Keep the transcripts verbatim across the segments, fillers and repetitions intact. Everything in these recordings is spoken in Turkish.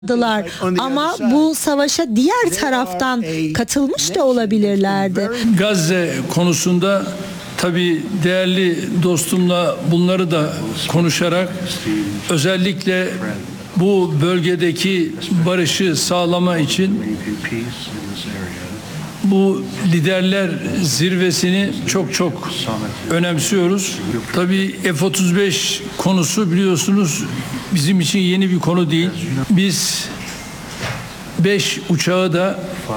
dılar ama bu savaşa diğer taraftan katılmış da olabilirlerdi. Gazze konusunda tabii değerli dostumla bunları da konuşarak özellikle bu bölgedeki barışı sağlama için bu liderler zirvesini çok çok önemsiyoruz. Tabii F otuz beş konusu biliyorsunuz bizim için yeni bir konu değil. Biz beş uçağı da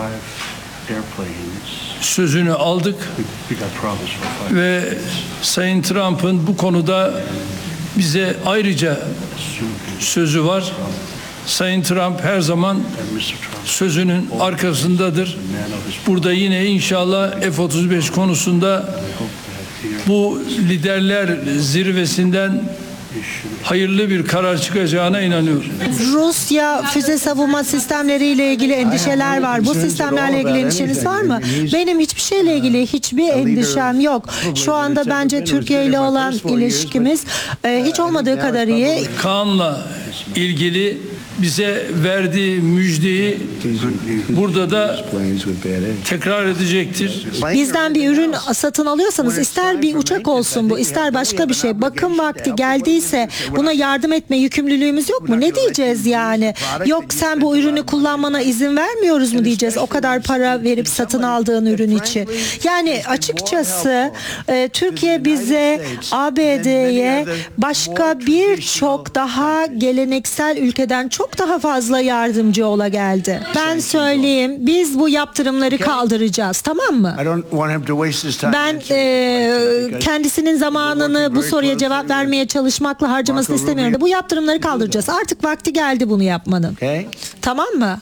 sözünü aldık ve Sayın Trump'ın bu konuda bize ayrıca sözü var. Sayın Trump her zaman sözünün arkasındadır. Burada yine inşallah F otuz beş konusunda bu liderler zirvesinden hayırlı bir karar çıkacağına inanıyorum. Rusya füze savunma sistemleriyle ilgili endişeler var. Bu sistemlerle ilgili endişeniz var mı? Benim hiçbir şeyle ilgili hiçbir endişem yok. Şu anda bence Türkiye ile olan ilişkimiz e, hiç olmadığı kadar iyi. Kaan'la ilgili bize verdiği müjdeyi burada da tekrar edecektir. Bizden bir ürün satın alıyorsanız ister bir uçak olsun bu, ister başka bir şey. Bakım vakti geldiyse buna yardım etme yükümlülüğümüz yok mu? Ne diyeceğiz yani? Yok sen bu ürünü kullanmana izin vermiyoruz mu diyeceğiz? O kadar para verip satın aldığın ürün için. Yani açıkçası e, Türkiye bize A B D'ye başka birçok daha geleneksel ülkeden çok çok daha fazla yardımcı ola geldi. Ben söyleyeyim, biz bu yaptırımları kaldıracağız, tamam mı? Ben e, kendisinin zamanını bu soruya cevap vermeye çalışmakla harcamasını istemiyorum. Bu yaptırımları kaldıracağız. Artık vakti geldi bunu yapmanın. Tamam mı?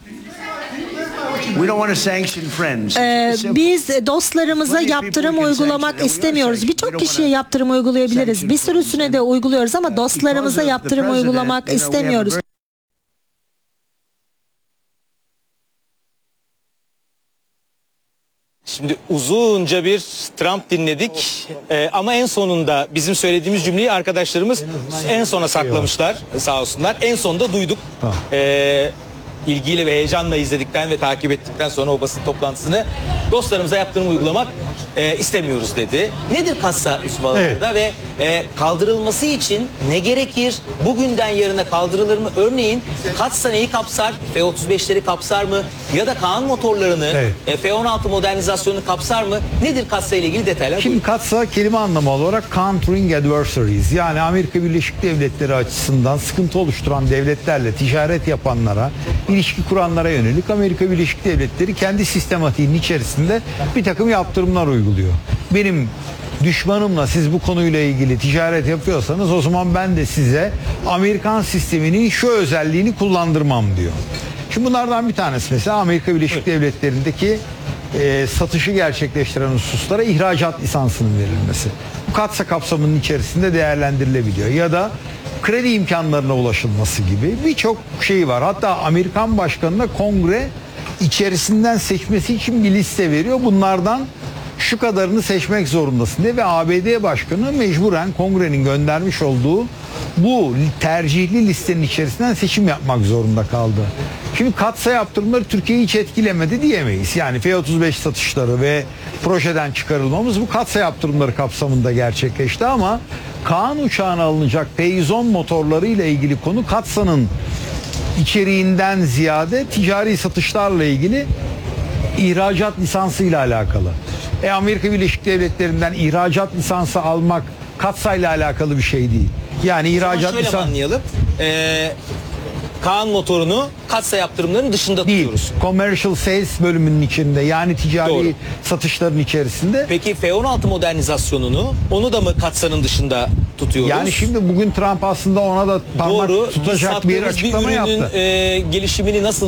Ee, biz dostlarımıza yaptırım uygulamak istemiyoruz. Birçok kişiye yaptırım uygulayabiliriz. Bir sürüsüne de uyguluyoruz ama dostlarımıza yaptırım uygulamak istemiyoruz. Şimdi uzunca bir Trump dinledik ee, ama en sonunda bizim söylediğimiz cümleyi arkadaşlarımız en sona saklamışlar, sağ olsunlar. En sonunda duyduk. Ee, ilgiyle ve heyecanla izledikten ve takip ettikten sonra o basın toplantısını dostlarımıza yaptırım uygulamak e, istemiyoruz dedi. Nedir kassa Yusuf Alan'da evet. ve e, kaldırılması için ne gerekir? Bugünden yarına kaldırılır mı? Örneğin Katsa neyi kapsar? F otuz beşleri kapsar mı? Ya da Kaan motorlarını evet. e, F on altı modernizasyonunu kapsar mı? Nedir Katsa ile ilgili detaylar? Şimdi buyurun. Katsa kelime anlamı olarak countering adversaries, yani Amerika Birleşik Devletleri açısından sıkıntı oluşturan devletlerle ticaret yapanlara, ilişki kuranlara yönelik Amerika Birleşik Devletleri kendi sistematiğinin içerisinde bir takım yaptırımlar uyguluyor. Benim düşmanımla siz bu konuyla ilgili ticaret yapıyorsanız o zaman ben de size Amerikan sisteminin şu özelliğini kullandırmam diyor. Şimdi bunlardan bir tanesi mesela Amerika Birleşik Devletleri'ndeki e, satışı gerçekleştiren hususlara ihracat lisansının verilmesi. Bu Katsa kapsamının içerisinde değerlendirilebiliyor. Ya da kredi imkanlarına ulaşılması gibi birçok şey var. Hatta Amerikan başkanına kongre içerisinden seçmesi için bir liste veriyor. Bunlardan şu kadarını seçmek zorundasın diye ve A B D başkanı mecburen kongrenin göndermiş olduğu bu tercihli listenin içerisinden seçim yapmak zorunda kaldı. Şimdi Katsa yaptırımları Türkiye'yi hiç etkilemedi diyemeyiz. Yani F otuz beş satışları ve projeden çıkarılmamız bu Katsa yaptırımları kapsamında gerçekleşti ama Kaan uçağına alınacak P yüz on motorları ile ilgili konu Katsa'nın içeriğinden ziyade ticari satışlarla ilgili ihracat lisansı ile alakalı. E Amerika Birleşik Devletleri'nden ihracat lisansı almak Katsa ile alakalı bir şey değil. Yani ihracat lisansı anlayalım. Ee, Kaan motorunu Katsa yaptırımlarının dışında değil. Tutuyoruz. Commercial sales bölümünün içinde, yani ticari Doğru. satışların içerisinde. Peki F on altı modernizasyonunu onu da mı Katsa'nın dışında tutuyoruz? Yani şimdi bugün Trump aslında ona da parmak Doğru. tutacak bir açıklama bir ürünün, yaptı. E, gelişimini nasıl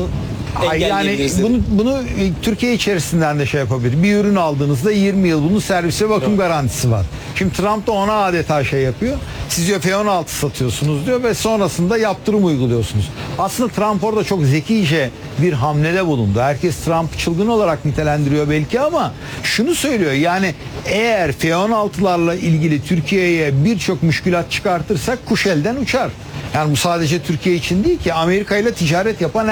yani bunu, bunu Türkiye içerisinden de şey yapabilir. Bir ürün aldığınızda yirmi yıl bunun servis ve bakım Doğru. garantisi var. Şimdi Trump da ona adeta şey yapıyor. Siz diyor F on altı satıyorsunuz diyor ve sonrasında yaptırım uyguluyorsunuz. Aslında Trump orada çok zekice bir hamlede bulundu. Herkes Trump çılgın olarak nitelendiriyor belki ama şunu söylüyor, yani eğer F on altılarla ilgili Türkiye'ye birçok müşkülat çıkartırsak kuş elden uçar. Yani bu sadece Türkiye için değil ki, Amerika ile ticaret yapan